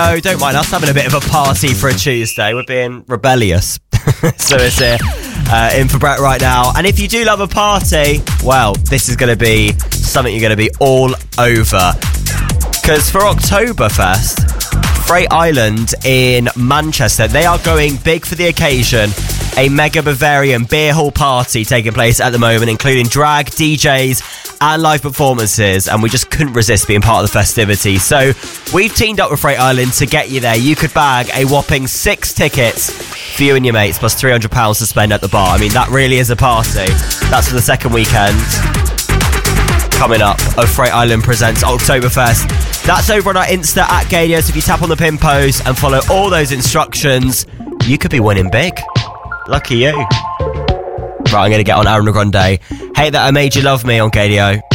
Oh, don't mind us having a bit of a party for a Tuesday. We're being rebellious. So it's here in for Brett right now. And if you do love a party, well, this is going to be something you're going to be all over. Because for Oktoberfest, Freight Island in Manchester, they are going big for the occasion. A mega Bavarian beer hall party taking place at the moment, including drag, DJs and live performances, and we just couldn't resist being part of the festivity. So we've teamed up with Freight Island to get you there. You could bag a whopping 6 tickets for you and your mates, plus £300 to spend at the bar. I mean, that really is a party. That's for the second weekend coming up of Freight Island Presents Oktoberfest. That's over on our Insta at Gadio, so if you tap on the pin post and follow all those instructions, you could be winning big. Lucky you. Right, I'm going to get on Ariana Grande. Hate That I Made You Love Me on Gadio.